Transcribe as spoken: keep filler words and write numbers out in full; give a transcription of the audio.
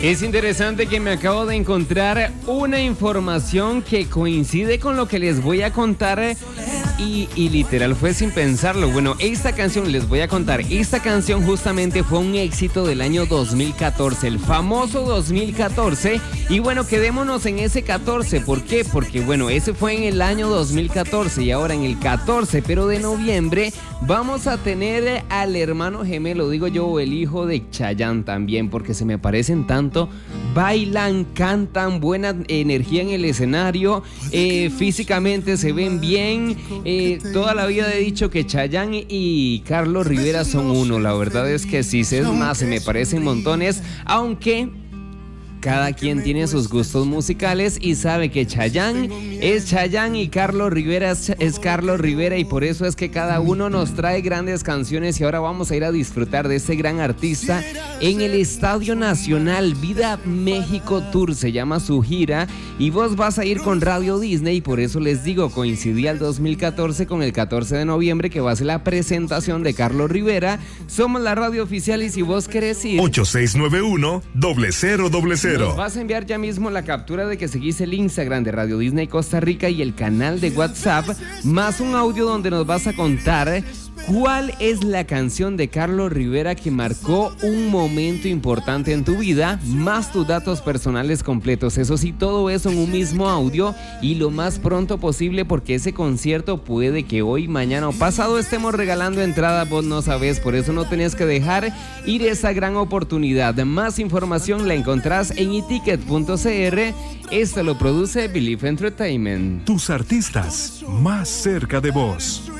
Es interesante que me acabo de encontrar una información que coincide con lo que les voy a contar y, y literal fue sin pensarlo. Bueno, esta canción, les voy a contar, esta canción justamente fue un éxito del año dos mil catorce, el famoso dos mil catorce. Y bueno, quedémonos en ese catorce. ¿Por qué? Porque bueno, ese fue en el año dos mil catorce y ahora en el catorce, pero de noviembre, vamos a tener al hermano gemelo, digo yo, el hijo de Chayanne también, porque se me parecen tanto. Bailan, cantan, buena energía en el escenario, eh, físicamente se ven bien. Eh, toda la vida he dicho que Chayanne y Carlos Rivera son uno. La verdad es que sí, es más, se me parecen montones, aunque cada quien tiene sus gustos musicales y sabe que Chayanne es Chayanne y Carlos Rivera es, es Carlos Rivera, y por eso es que cada uno nos trae grandes canciones. Y ahora vamos a ir a disfrutar de este gran artista en el Estadio Nacional. Vida México Tour se llama su gira, y vos vas a ir con Radio Disney. Por eso les digo, coincidía el dos mil catorce con el catorce de noviembre, que va a ser la presentación de Carlos Rivera. Somos la radio oficial, y si vos querés ir, ocho seis nueve uno, cero cero cero. nos vas a enviar ya mismo la captura de que seguís el Instagram de Radio Disney Costa Rica y el canal de WhatsApp, más un audio donde nos vas a contar cuál es la canción de Carlos Rivera que marcó un momento importante en tu vida, más tus datos personales completos. Eso sí, todo eso en un mismo audio y lo más pronto posible, porque ese concierto puede que hoy, mañana o pasado estemos regalando entrada, vos no sabés. Por eso no tenés que dejar ir esa gran oportunidad. Más información la encontrás en e ticket punto c r. Esto lo produce Believe Entertainment. Tus artistas más cerca de vos.